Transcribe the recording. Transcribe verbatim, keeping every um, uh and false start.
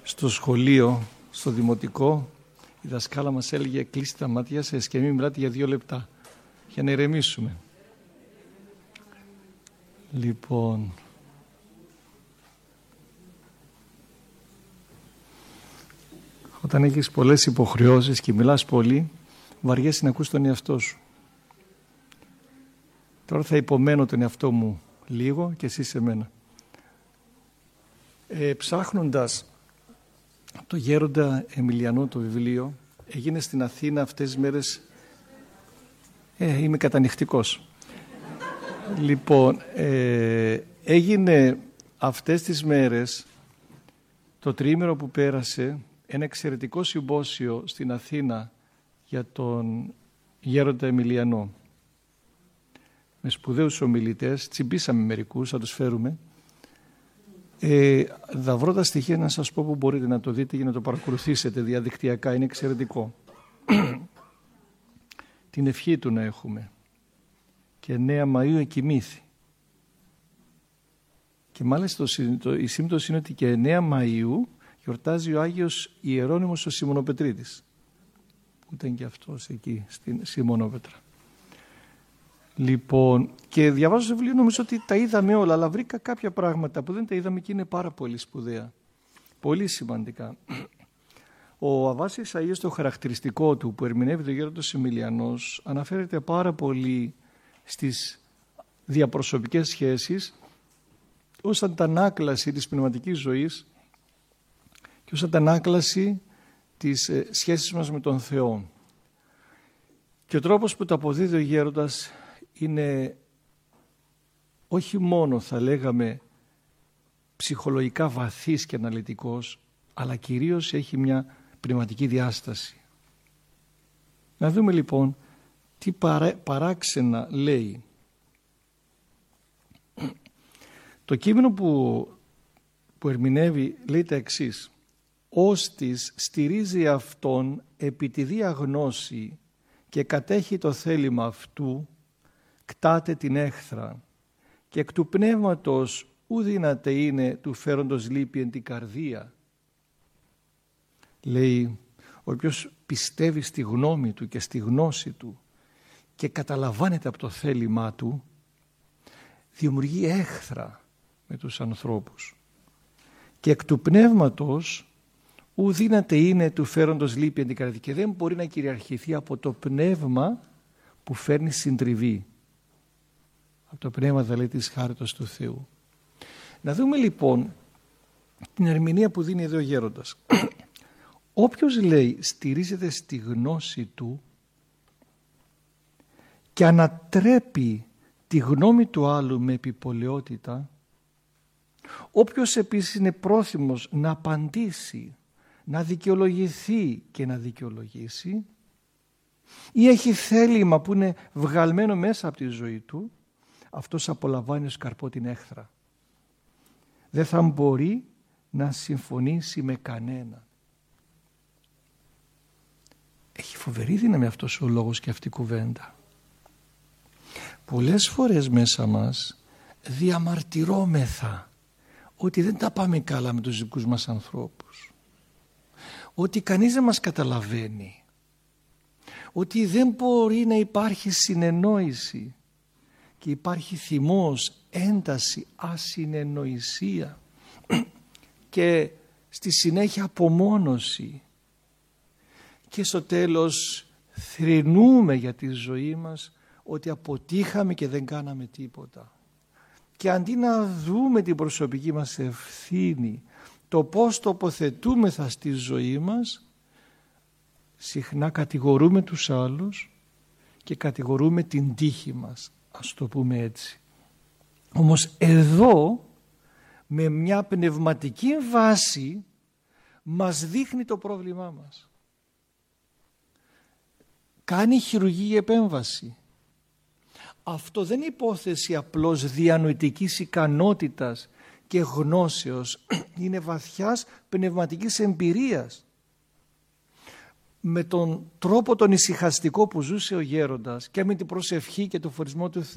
Στο σχολείο, στο δημοτικό, η δασκάλα μας έλεγε κλείστε τα μάτια σας και μην μιλάτε για δύο λεπτά για να ηρεμήσουμε. Λοιπόν, όταν έχεις πολλές υποχρεώσεις και μιλάς πολύ, βαριέσαι να ακούς τον εαυτό σου. Τώρα θα υπομένω τον εαυτό μου λίγο και εσύ σε μένα. Ε, ψάχνοντας το Γέροντα Εμιλιανό το βιβλίο, έγινε στην Αθήνα αυτές τις μέρες, ε, είμαι κατανυχτικός. Λοιπόν, ε, έγινε αυτές τις μέρες, το τριήμερο που πέρασε, ένα εξαιρετικό συμπόσιο στην Αθήνα για τον Γέροντα Εμιλιανό. Με σπουδαίους ομιλητές, τσιμπήσαμε μερικούς, θα τους φέρουμε. Ε, θα βρω τα στοιχεία να σας πω που μπορείτε να το δείτε και να το παρακολουθήσετε διαδικτυακά, είναι εξαιρετικό. Την ευχή του να έχουμε. Και εννέα Μαΐου εκοιμήθη. Και μάλιστα το, η σύμπτωση είναι ότι και εννέα Μαΐου γιορτάζει ο Άγιος Ιερώνυμος ο Σιμωνοπετρίτης, που ήταν και αυτός εκεί στην Σιμωνόπετρα. Λοιπόν, και διαβάζω το βιβλίο, νομίζω ότι τα είδαμε όλα, αλλά βρήκα κάποια πράγματα που δεν τα είδαμε και είναι πάρα πολύ σπουδαία. Πολύ σημαντικά. Ο Αββάς Ισαΐας, το χαρακτηριστικό του που ερμηνεύει τον Γέροντας Εμιλιανός, αναφέρεται πάρα πολύ στις διαπροσωπικές σχέσεις ως αντανάκλαση της πνευματικής ζωής και ως αντανάκλαση της σχέσης μας με τον Θεό. Και ο τρόπος που το αποδίδει ο Γέροντας είναι όχι μόνο, θα λέγαμε, ψυχολογικά βαθύς και αναλυτικός, αλλά κυρίως έχει μια πνευματική διάσταση. Να δούμε λοιπόν τι παρά, παράξενα λέει. Το κείμενο που, που ερμηνεύει λέει τα εξής: «Ώστις στηρίζει αυτόν επί τη διαγνώση και κατέχει το θέλημα αυτού, κτάται την έχθρα και εκ του πνεύματος ου δύναται είναι του φέροντος λύπη εν την καρδία». Λέει, ο οποίος πιστεύει στη γνώμη του και στη γνώση του και καταλαμβάνεται από το θέλημά του, δημιουργεί έχθρα με τους ανθρώπους. Και εκ του πνεύματος ου δύναται είναι του φέροντος λύπη εν την καρδία, και δεν μπορεί να κυριαρχηθεί από το πνεύμα που φέρνει συντριβή. Από το πνεύμα δηλαδή της χάριτος του Θεού. Να δούμε λοιπόν την ερμηνεία που δίνει εδώ ο Γέροντας. Όποιος, λέει, στηρίζεται στη γνώση του και ανατρέπει τη γνώμη του άλλου με επιπολαιότητα, όποιος επίσης είναι πρόθυμος να απαντήσει, να δικαιολογηθεί και να δικαιολογήσει, ή έχει θέλημα που είναι βγαλμένο μέσα από τη ζωή του, αυτός απολαμβάνει ως καρπό την έχθρα. Δεν θα μπορεί να συμφωνήσει με κανένα. Έχει φοβερή δύναμη αυτός ο λόγος και αυτή η κουβέντα. Πολλές φορές μέσα μας διαμαρτυρόμεθα ότι δεν τα πάμε καλά με τους δικούς μας ανθρώπους, ότι κανείς δεν μας καταλαβαίνει, ότι δεν μπορεί να υπάρχει συνεννόηση και υπάρχει θυμός, ένταση, ασυνεννοησία και στη συνέχεια απομόνωση, και στο τέλος θρηνούμε για τη ζωή μας ότι αποτύχαμε και δεν κάναμε τίποτα. Και αντί να δούμε την προσωπική μας ευθύνη, το πώς τοποθετούμεθα στη ζωή μας, συχνά κατηγορούμε τους άλλους και κατηγορούμε την τύχη μας, ας το πούμε έτσι. Όμως εδώ, με μια πνευματική βάση, μας δείχνει το πρόβλημά μας. Κάνει χειρουργική επέμβαση. Αυτό δεν είναι υπόθεση απλώς διανοητικής ικανότητας και γνώσεως, είναι βαθιάς πνευματικής εμπειρίας. Με τον τρόπο τον ησυχαστικό που ζούσε ο Γέροντας και με την προσευχή και το φορισμό του Θεού,